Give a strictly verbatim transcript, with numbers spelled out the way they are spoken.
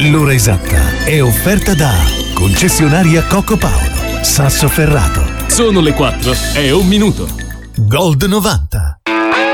L'ora esatta è offerta da concessionaria Coco Paolo, Sassoferrato. Sono le quattro, è un minuto. Gold novanta.